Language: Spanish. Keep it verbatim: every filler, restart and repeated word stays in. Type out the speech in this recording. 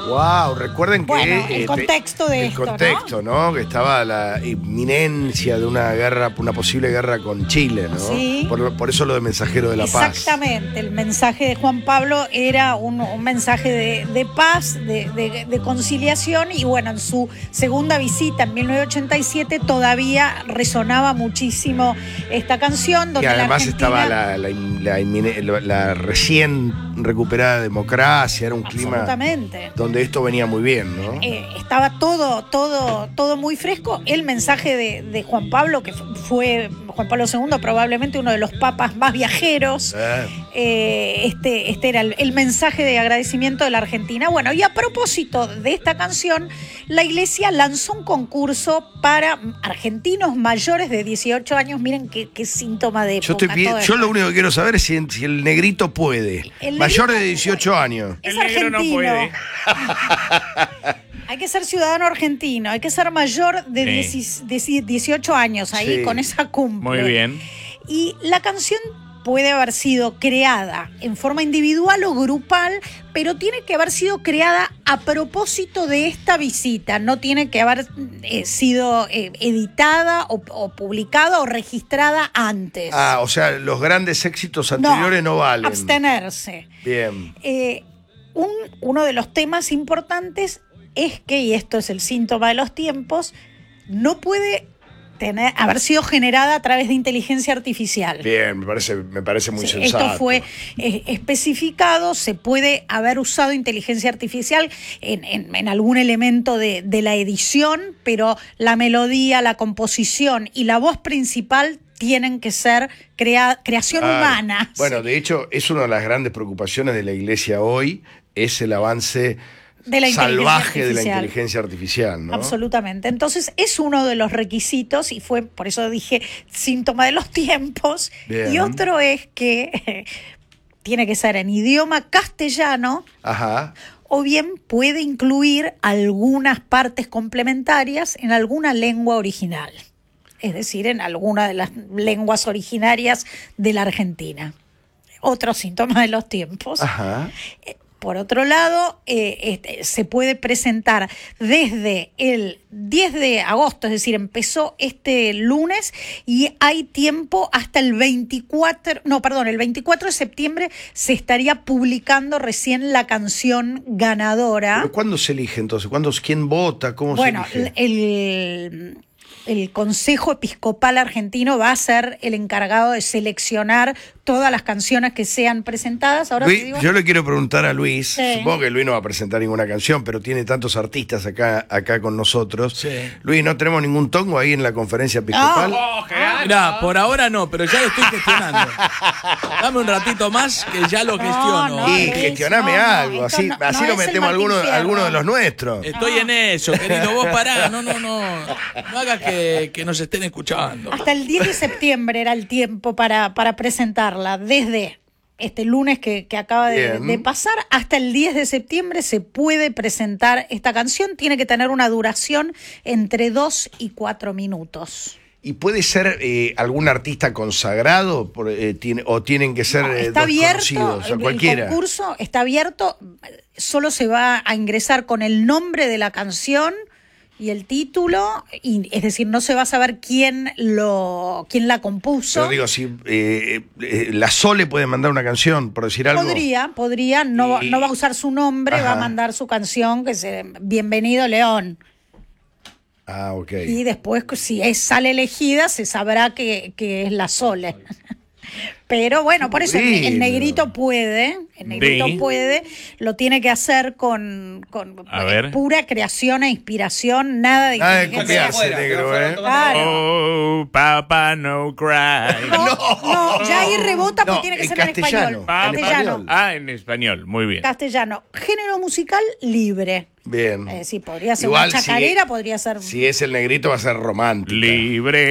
Wow, recuerden que Bueno, el eh, contexto de el esto, contexto, ¿no? Que estaba la inminencia de una guerra, una posible guerra con Chile, ¿no? Sí. Por, por eso lo de Mensajero de la Paz. Exactamente, el mensaje de Juan Pablo era un, un mensaje de, de paz, de, de, de conciliación, y bueno, en su segunda visita en mil novecientos ochenta y siete todavía resonaba muchísimo esta canción. Donde Y además la Argentina, estaba la, la, la, la, la recién recuperada democracia, era un clima donde esto venía muy bien, ¿no? Eh, estaba todo, todo, todo muy fresco. El mensaje de, de Juan Pablo, que fue Juan Pablo segundo, probablemente uno de los papas más viajeros. Eh. Eh, este, este era el, el mensaje de agradecimiento de la Argentina. Bueno, y a propósito de esta canción, la Iglesia lanzó un concurso para argentinos mayores de dieciocho años. Miren qué, qué síntoma de yo, estoy, yo lo único que quiero saber es si, si el negrito puede. El Mayor negrito de dieciocho puede. Años. Es el negro argentino. no puede. Hay que ser ciudadano argentino, hay que ser mayor de sí. dieciocho años, ahí sí. Con esa cumple. Muy bien. Y la canción puede haber sido creada en forma individual o grupal, pero tiene que haber sido creada a propósito de esta visita. No tiene que haber eh, sido eh, editada o, o publicada o registrada antes. Ah, o sea, los grandes éxitos anteriores no, no valen. Abstenerse. Bien. Eh, un, uno de los temas importantes es que, y esto es el síntoma de los tiempos, no puede tener, haber sido generada a través de inteligencia artificial. Bien, me parece, me parece muy sí, sensato. Esto fue eh, especificado, se puede haber usado inteligencia artificial en, en, en algún elemento de, de la edición, pero la melodía, la composición y la voz principal tienen que ser crea, creación ah, humana. Bueno, sí. De hecho, es una de las grandes preocupaciones de la Iglesia hoy, es el avance de la salvaje de la inteligencia artificial, ¿no? Absolutamente. Entonces es uno de los requisitos y fue, por eso dije, síntoma de los tiempos. Bien. Y otro es que eh, tiene que ser en idioma castellano. Ajá. O bien puede incluir algunas partes complementarias en alguna lengua original. Es decir, en alguna de las lenguas originarias de la Argentina. Otro síntoma de los tiempos. Ajá. Eh, Por otro lado, eh, este, se puede presentar desde el diez de agosto, es decir, empezó este lunes y hay tiempo hasta el veinticuatro, no, perdón, el veinticuatro de septiembre se estaría publicando recién la canción ganadora. ¿Pero cuándo se elige entonces? ¿Cuándo, quién vota? ¿Cómo bueno, se elige? el... El Consejo Episcopal Argentino va a ser el encargado de seleccionar todas las canciones que sean presentadas. Ahora Luis, te digo... Yo le quiero preguntar a Luis, sí. Supongo que Luis no va a presentar ninguna canción, pero tiene tantos artistas acá, acá con nosotros. Sí. Luis, ¿no tenemos ningún tongo ahí en la conferencia episcopal? Oh, oh, Mirá, por ahora no, pero ya lo estoy gestionando. Dame un ratito más que ya lo gestiono. No, no, y gestioname no, algo, así, no, así no lo metemos a alguno, alguno de los nuestros. Estoy no. en eso, querido, vos pará, no, no, no, no hagas que, que nos estén escuchando. Hasta el diez de septiembre era el tiempo para, para presentarla, desde este lunes que, que acaba de, de pasar hasta el diez de septiembre se puede presentar esta canción. Tiene que tener una duración entre dos y cuatro minutos. ¿Y puede ser eh, algún artista consagrado por, eh, tiene, o tienen que ser no, eh, está dos abierto, conocidos? El, cualquiera. el concurso está abierto, solo se va a ingresar con el nombre de la canción y el título, y, es decir, no se va a saber quién lo quién la compuso. Pero digo, si eh, eh, la Sole puede mandar una canción, por decir algo. Podría, podría, no, y... no va a usar su nombre, ajá, va a mandar su canción, que es Bienvenido León. Ah, ok. Y después, si es, sale elegida, se sabrá que, que es la Sole. Pero bueno, por eso el, el negrito puede, el negrito sí. puede, lo tiene que hacer con, con eh, pura creación e inspiración, nada de nada de copiarse, negro, ¿eh? Claro. Oh, Papa, no cry. No, no, ya ahí rebota porque no, tiene que en ser castellano, en español. Castellano. Ah, en español, muy bien. Castellano. Género musical libre. Bien. Es decir, podría ser igual una chacarera, si, podría ser... Si es el negrito va a ser romántico. Libre.